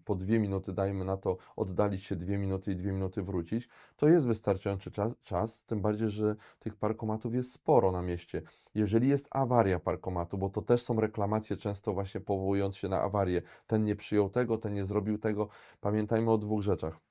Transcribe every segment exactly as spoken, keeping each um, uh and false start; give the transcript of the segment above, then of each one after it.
po dwie minuty, dajmy na to oddalić się dwie minuty i dwie minuty wrócić, to jest wystarczający czas, czas, tym bardziej, że tych parkomatów jest sporo na mieście. Jeżeli jest awaria parkomatu, bo to też są reklamacje często właśnie powołując się na awarię, ten nie przyjął tego, ten nie zrobił tego, pamiętajmy o dwóch rzeczach.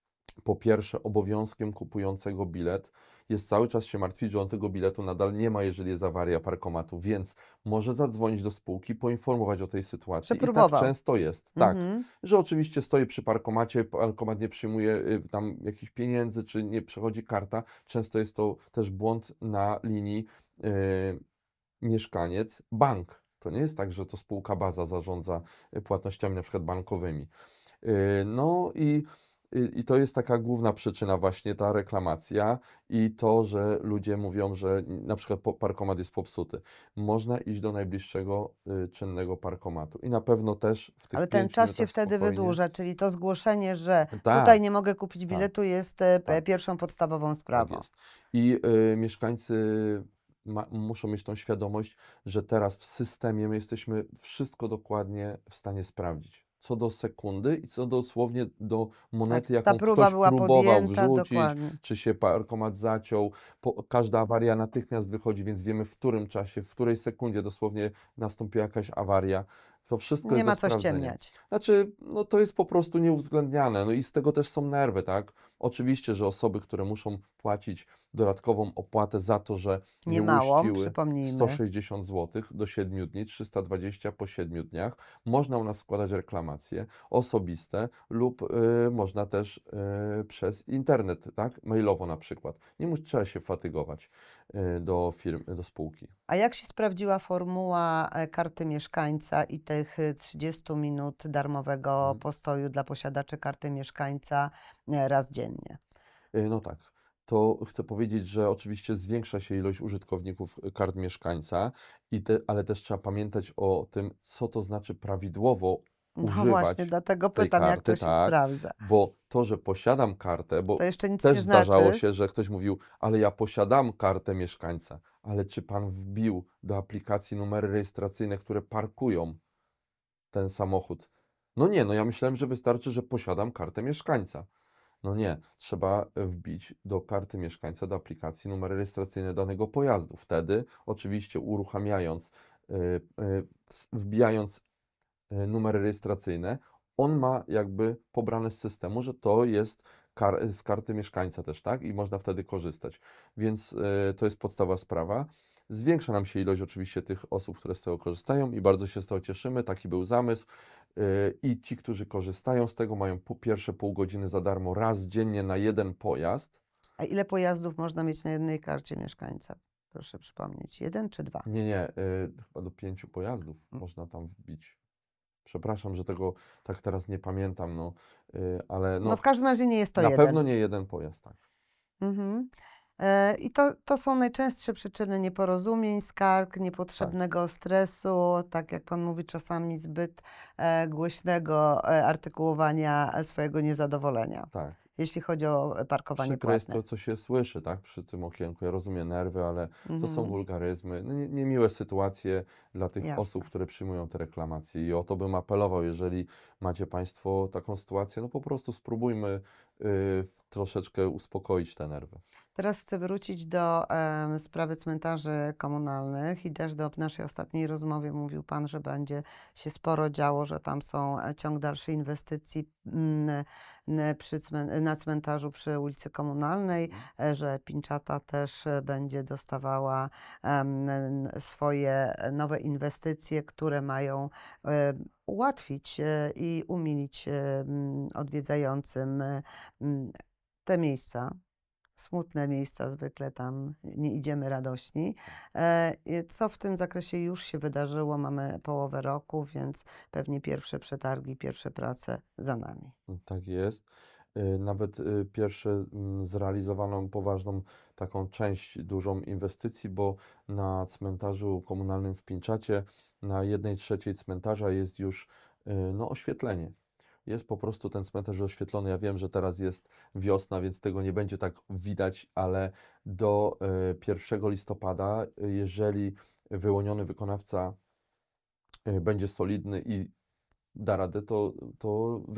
Po pierwsze, obowiązkiem kupującego bilet jest cały czas się martwić, że on tego biletu nadal nie ma, jeżeli jest awaria parkomatu, więc może zadzwonić do spółki, poinformować o tej sytuacji. I tak Przepróbował. często jest, tak, Mhm. że oczywiście stoi przy parkomacie, parkomat nie przyjmuje y, tam jakichś pieniędzy, czy nie przechodzi karta. Często jest to też błąd na linii y, mieszkaniec, bank. To nie jest tak, że to spółka baza zarządza y, płatnościami na przykład bankowymi. Y, No i i i to jest taka główna przyczyna właśnie ta reklamacja i to, że ludzie mówią, że na przykład po parkomat jest popsuty. Można iść do najbliższego, y, czynnego parkomatu i na pewno też w tych Ale ten pięć czas się minutach wtedy spokojnie wydłuża, czyli to zgłoszenie, że tak, tutaj nie mogę kupić tak, biletu jest e, p- tak, pierwszą podstawową tak sprawą. jest. I, y, mieszkańcy ma muszą mieć tą świadomość, że teraz w systemie my jesteśmy wszystko dokładnie w stanie sprawdzić. Co do sekundy i co dosłownie do Tak, monety, ta jaką próba ktoś była próbował podjęta, wrzucić, dokładnie. czy się parkomat zaciął. Po, każda awaria natychmiast wychodzi, więc wiemy w którym czasie, w której sekundzie dosłownie nastąpiła jakaś awaria. To wszystko Nie jest do ma co sprawdzenia. ściemniać. Znaczy, no to jest po prostu nieuwzględniane. No i z tego też są nerwy, tak? Oczywiście, że osoby, które muszą płacić dodatkową opłatę za to, że nie Niemałą, uiściły sto przypomnijmy. sześćdziesiąt złotych do siedmiu dni, trzysta dwadzieścia po siedmiu dniach. Można u nas składać reklamacje osobiste lub y, można też y, przez internet, tak? Mailowo na przykład. Nie musi, trzeba się fatygować y, do firm, do spółki. A jak się sprawdziła formuła e, karty mieszkańca i tych e, trzydziestu minut darmowego Mhm. postoju dla posiadaczy karty mieszkańca e, raz dziennie? Y, No tak. To chcę powiedzieć, że oczywiście zwiększa się ilość użytkowników y, kart mieszkańca, i te, ale też trzeba pamiętać o tym, co to znaczy prawidłowo No właśnie, używać dlatego tej pytam, jak to karty, się tak, sprawdza. bo to, że posiadam kartę, bo To jeszcze nic też nie zdarzało znaczy. się, że ktoś mówił, ale ja posiadam kartę mieszkańca, ale czy pan wbił do aplikacji numery rejestracyjne, które parkują ten samochód? No nie, no ja myślałem, że wystarczy, że posiadam kartę mieszkańca. No nie, trzeba wbić do karty mieszkańca, do aplikacji numer rejestracyjny danego pojazdu. Wtedy, oczywiście uruchamiając, y, y, s- wbijając y, numery rejestracyjne, on ma jakby pobrane z systemu, że to jest kar z karty mieszkańca też, tak? I można wtedy korzystać. Więc y, to jest podstawowa sprawa. Zwiększa nam się ilość oczywiście tych osób, które z tego korzystają i bardzo się z tego cieszymy. Taki był zamysł. Y, I ci, którzy korzystają z tego, mają pół, pierwsze pół godziny za darmo raz dziennie na jeden pojazd. A ile pojazdów można mieć na jednej karcie mieszkańca? Proszę przypomnieć, jeden czy dwa? Nie, nie, y, chyba do pięciu pojazdów Mm. można tam wbić. Przepraszam, że tego tak teraz nie pamiętam, no, y, ale No no, w każdym razie nie jest to na pewno jeden. nie jeden pojazd, tak. Mhm. E, I to, to są najczęstsze przyczyny nieporozumień, skarg, Tak, niepotrzebnego stresu, tak jak Pan mówi, czasami zbyt e, głośnego e, artykułowania e, swojego niezadowolenia, tak. jeśli chodzi o e, parkowanie Przykre jest płatne. to, co się słyszy, tak, przy tym okienku. Ja rozumiem nerwy, ale to są Mhm. wulgaryzmy, no, nie, niemiłe sytuacje dla tych osób, Jasne. które przyjmują te reklamacje. I o to bym apelował, jeżeli macie Państwo taką sytuację, no po prostu spróbujmy y, troszeczkę uspokoić te nerwy. Teraz chcę wrócić do em, sprawy cmentarzy komunalnych i też do naszej ostatniej rozmowie mówił Pan, że będzie się sporo działo, że tam są e, ciąg dalszej inwestycji mm, n- przy cmen- na cmentarzu przy ulicy Komunalnej, Mhm. e, że Pinczata też e, będzie dostawała em, n- swoje nowe inwestycje, które mają e, ułatwić e, i umilić e, m, odwiedzającym e, m, te miejsca. Smutne miejsca, zwykle tam nie idziemy radośni. E, i co w tym zakresie już się wydarzyło? Mamy połowę roku, więc pewnie pierwsze przetargi, pierwsze prace za nami. Tak jest. Y, Nawet y, pierwsze mm, zrealizowaną poważną taką część, dużą inwestycji, bo na cmentarzu komunalnym w Pińczacie, na jednej trzeciej cmentarza jest już y, no, oświetlenie. Jest po prostu ten cmentarz oświetlony. Ja wiem, że teraz jest wiosna, więc tego nie będzie tak widać, ale do y, pierwszego listopada, y, jeżeli wyłoniony wykonawca y, będzie solidny i da radę, to, to